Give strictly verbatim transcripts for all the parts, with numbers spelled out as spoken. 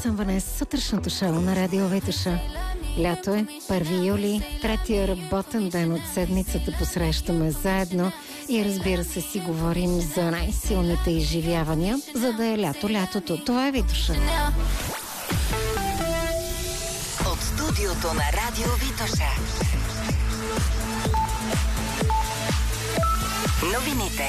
съм Ванес, сутрешното шоу на Радио Витоша. Лято е, първи юли, третия работен ден от седмицата, посрещаме заедно и разбира се си говорим за най-силните изживявания, за да е лято лятото. Това е Витоша. От студиото на Радио Витоша. Новините.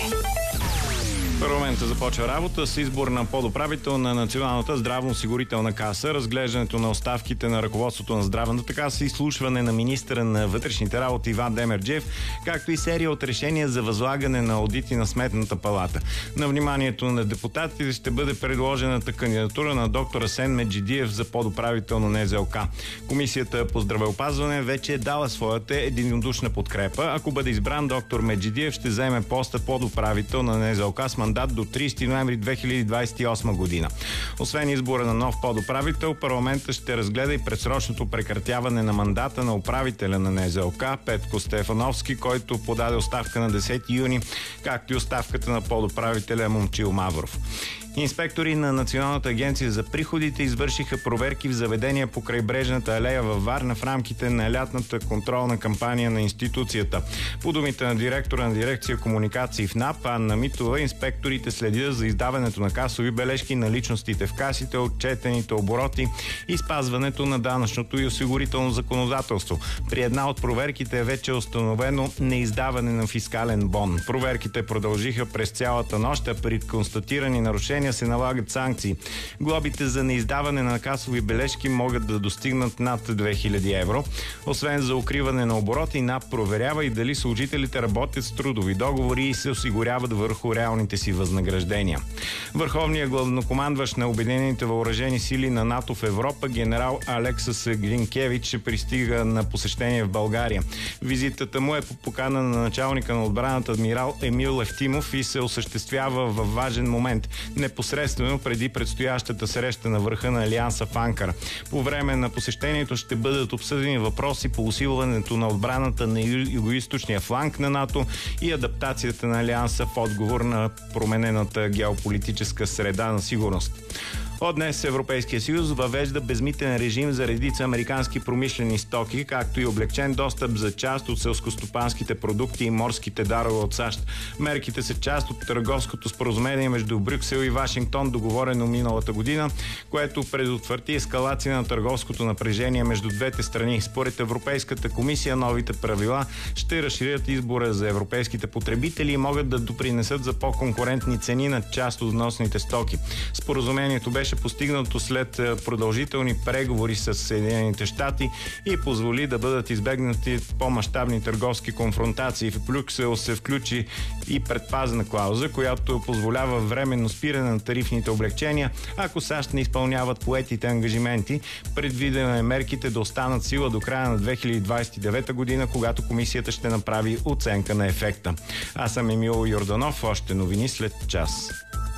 Парламентът започва работа с избор на подуправител на Националната здравноосигурителна каса, разглеждането на оставките на ръководството на здравната каса, изслушване на министъра на вътрешните работи Иван Демерджиев, както и серия от решения за възлагане на аудити на Сметната палата. На вниманието на депутатите ще бъде предложената кандидатура на доктор Асен Меджидиев за подуправител на Н З О К. Комисията по здравеопазване вече е дала своята единодушна подкрепа. Ако бъде избран, доктор Меджидиев ще заеме поста подуправител на Н З О К с мандат до тридесети ноември две хиляди двадесет и осма година. Освен избора на нов подуправител, парламентът ще разгледа и предсрочното прекратяване на мандата на управителя на Н З О К Петко Стефановски, който подаде оставка на десети юни, както и оставката на подуправителя Момчил Мавров. Инспектори на Националната агенция за приходите извършиха проверки в заведения по крайбрежната алея във Варна в рамките на лятната контролна кампания на институцията. По думите на директора на дирекция комуникации в Н А П Анна Митова, инспекторите следят за издаването на касови бележки, наличностите в касите, отчетените обороти и спазването на данъчното и осигурително законодателство. При една от проверките е вече установено неиздаване на фискален бон. Проверките продължиха през цялата нощ, а при констатирани нарушения се налагат санкции. Глобите за неиздаване на касови бележки могат да достигнат над две хиляди евро. Освен за укриване на обороти, Н А П проверява и дали служителите работят с трудови договори и се осигуряват върху реалните си възнаграждения. Върховният главнокомандващ на Обединените въоръжени сили на НАТО в Европа, генерал Алексас Гринкевич, пристига на посещение в България. Визитата му е по покана на началника на отбраната адмирал Емил Евтимов и се осъществява във важен момент, непосредствено преди предстоящата среща на върха на Алианса в Анкара. По време на посещението ще бъдат обсъдени въпроси по усилването на отбраната на югоизточния фланг на НАТО и адаптацията на Алианса в отговор на променената геополитическа среда на сигурност. От днес Европейския съюз въвежда безмитен режим за редица американски промишлени стоки, както и облегчен достъп за част от селскостопанските продукти и морските дарове от САЩ. Мерките са част от търговското споразумение между Брюксел и Вашингтон, договорено миналата година, което предотврати ескалация на търговското напрежение между двете страни. Според Европейската комисия, новите правила ще разширят избора за европейските потребители и могат да допринесат за по-конкурентни цени на част от вносните стоки. Споразумението беше беше постигнато след продължителни преговори с Съединените щати и позволи да бъдат избегнати по-мащабни търговски конфронтации. В Брюксел се включи и предпазна клауза, която позволява временно спиране на тарифните облегчения, ако САЩ не изпълняват поетите ангажименти. Предвидено е мерките да останат в сила до края на две хиляди двадесет и девета година, когато комисията ще направи оценка на ефекта. Аз съм Емил Йорданов, още новини след час.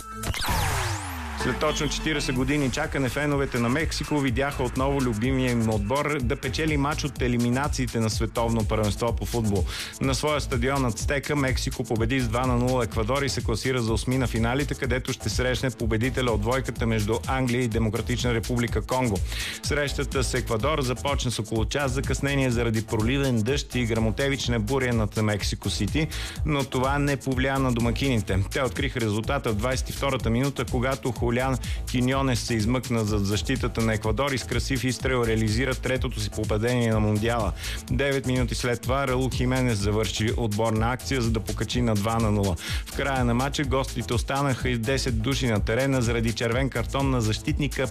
След точно четиридесет години чакане, феновете на Мексико видяха отново любимия им отбор да печели мач от елиминациите на световно първенство по футбол. На своя стадион Ацтека Мексико победи с два на нула Еквадор и се класира за осми на финалите, където ще срещне победителя от двойката между Англия и Демократична република Конго. Срещата с Еквадор започна с около час закъснение заради проливен дъжд и гръмотевична буря над Мексико Сити, но това не повлия на домакините. Те откриха резултата в двадесет и втората минута, когато Хулян Киньонес се измъкна зад защитата на Еквадор и с красив изстрел реализира третото си попадение на Мондиала. девет минути след това Раул Хименес завърши отборна акция, за да покачи на два на нула. В края на матча гостите останаха и десет души на терена заради червен картон на защитника